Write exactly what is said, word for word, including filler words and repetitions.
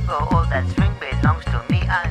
Oh, all that swing belongs to me. I